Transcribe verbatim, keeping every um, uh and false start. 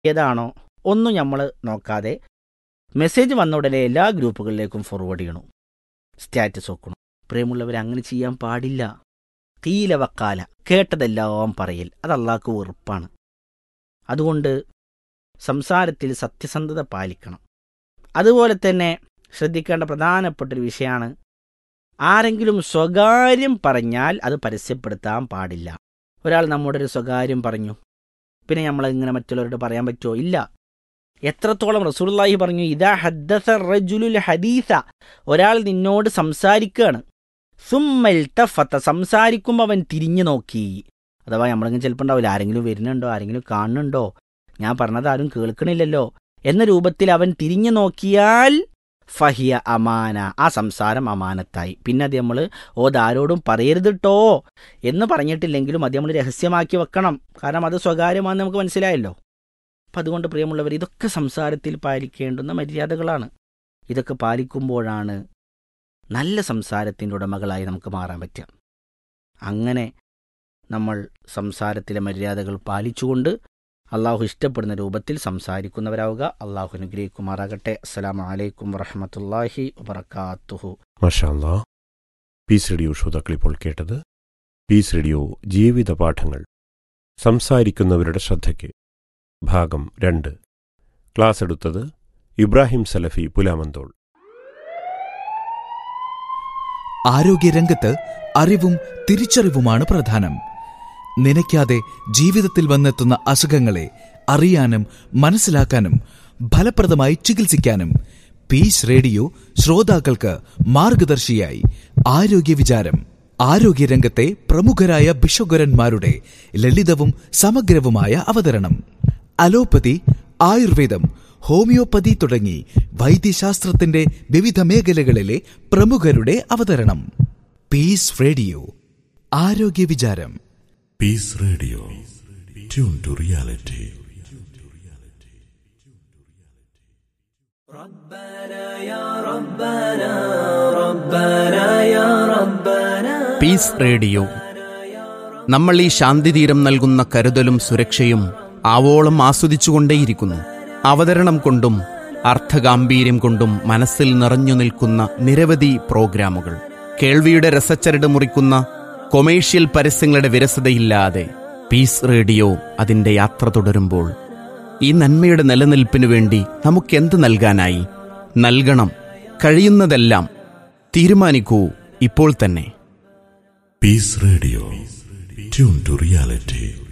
ഏതാണോ ഒന്നും നമ്മൾ നോക്കാതെ മെസ്സേജ് വന്ന ഉടനെ എല്ലാ ഗ്രൂപ്പുകളിലേക്കും ഫോർവേഡ് ചെയ്യണം, സ്റ്റാറ്റസ് വെക്കണം. പ്രിയമുള്ളവർ, അങ്ങനെ ചെയ്യാൻ പാടില്ല. കീല വക്കാല, കേട്ടതെല്ലാം പറയൽ, അത് അള്ളാഹ്ക്ക് വെറുപ്പാണ്. അതുകൊണ്ട് സംസാരത്തിൽ സത്യസന്ധത പാലിക്കണം. അതുപോലെ തന്നെ ശ്രദ്ധിക്കേണ്ട പ്രധാനപ്പെട്ടൊരു വിഷയമാണ്, ആരെങ്കിലും സ്വകാര്യം പറഞ്ഞാൽ അത് പരസ്യപ്പെടുത്താൻ പാടില്ല. ഒരാൾ നമ്മുടെ ഒരു സ്വകാര്യം പറഞ്ഞു, പിന്നെ നമ്മളിങ്ങനെ മറ്റുള്ളവരോട് പറയാൻ പറ്റുമോ? ഇല്ല. എത്രത്തോളം റസൂലുള്ളാഹി പറഞ്ഞു, ഇദാ ഹദ്ദസ റജുലുൽ ഹദീസ, ഒരാൾ നിന്നോട് സംസാരിക്കുകയാണ്, സുമ്മൽതഫത, സംസാരിക്കുമ്പോൾ അവൻ തിരിഞ്ഞു നോക്കി. അഥവാ നമ്മളിങ്ങനെ ചിലപ്പോൾ ഉണ്ടാവില്ല, ആരെങ്കിലും വരുന്നുണ്ടോ, ആരെങ്കിലും കാണുന്നുണ്ടോ, ഞാൻ പറഞ്ഞത് ആരും കേൾക്കണില്ലല്ലോ എന്ന രൂപത്തിൽ അവൻ തിരിഞ്ഞു നോക്കിയാൽ ഫഹിയ അമാന, ആ സംസാരം അമാനത്തായി. പിന്നെ അത് നമ്മൾ ഓ ആരോടും പറയരുതിട്ടോ എന്ന് പറഞ്ഞിട്ടില്ലെങ്കിലും അത് നമ്മൾ രഹസ്യമാക്കി വെക്കണം. കാരണം അത് സ്വകാര്യമാണെന്ന് നമുക്ക് മനസ്സിലായല്ലോ. അപ്പം അതുകൊണ്ട് പ്രിയമുള്ളവർ, ഇതൊക്കെ സംസാരത്തിൽ പാലിക്കേണ്ടുന്ന മര്യാദകളാണ്. ഇതൊക്കെ പാലിക്കുമ്പോഴാണ് നല്ല സംസാരത്തിൻ്റെ ഉടമകളായി നമുക്ക് മാറാൻ പറ്റുക. അങ്ങനെ നമ്മൾ സംസാരത്തിലെ മര്യാദകൾ പാലിച്ചുകൊണ്ട് അള്ളാഹു ഇഷ്ടപ്പെടുന്ന രൂപത്തിൽ സംസാരിക്കുന്നവരാവുക. അള്ളാഹു അനുഗ്രഹിക്കുമാറാകട്ടെ. അസ്സലാമു അലൈക്കും വറഹ്മത്തുള്ളാഹി വബറകാതുഹു. മാഷാ അല്ലാഹ്. പീസ് റേഡിയോ ശ്രോതാക്കൾ ഇപ്പോൾ കേട്ടത് പീസ് റേഡിയോ ജീവിത പാഠങ്ങൾ, സംസാരിക്കുന്നവരുടെ ശ്രദ്ധയ്ക്ക്, ഭാഗം രണ്ട്. ക്ലാസ് എടുത്തത് ഇബ്രാഹിം സലഫി പുലാമന്തോൾ. ആരോഗ്യരംഗത്ത് അറിവും തിരിച്ചറിവുമാണ് പ്രധാനം. നനയ്ക്കാതെ ജീവിതത്തിൽ വന്നെത്തുന്ന അസുഖങ്ങളെ അറിയാനും മനസ്സിലാക്കാനും ഫലപ്രദമായി ചികിത്സിക്കാനും പീസ് റേഡിയോ ശ്രോതാക്കൾക്ക് മാർഗദർശിയായി ആരോഗ്യ വിചാരം. ആരോഗ്യരംഗത്തെ പ്രമുഖരായ ഭിഷഗ്വരന്മാരുടെ ലളിതവും സമഗ്രവുമായ അവതരണം. അലോപ്പതി, ആയുർവേദം, ഹോമിയോപ്പതി തുടങ്ങി വൈദ്യശാസ്ത്രത്തിന്റെ വിവിധ മേഖലകളിലെ പ്രമുഖരുടെ അവതരണം. പീസ് റേഡിയോ ആരോഗ്യ വിചാരം. Piece radio, tune to reality. Piece radio, നമ്മൾ ഈ ശാന്തിതീരം നൽകുന്ന കരുതലും സുരക്ഷയും ആവോളം ആസ്വദിച്ചുകൊണ്ടേയിരിക്കുന്നു. അവതരണം കൊണ്ടും അർത്ഥഗാംഭീര്യം കൊണ്ടും മനസ്സിൽ നിറഞ്ഞു നിൽക്കുന്ന നിരവധി പ്രോഗ്രാമുകൾ, കേൾവിയുടെ രസച്ചരട് മുറിക്കുന്ന കൊമേഴ്ഷ്യൽ പരസ്യങ്ങളുടെ വിരസതയില്ലാതെ പീസ് റേഡിയോ അതിൻ്റെ യാത്ര തുടരുമ്പോൾ ഈ നന്മയുടെ നിലനിൽപ്പിനു വേണ്ടി നമുക്കെന്ത് നൽകാനായി? നൽകണം, കഴിയുന്നതെല്ലാം. തീരുമാനിക്കൂ ഇപ്പോൾ തന്നെ. Piece radio, tune to reality.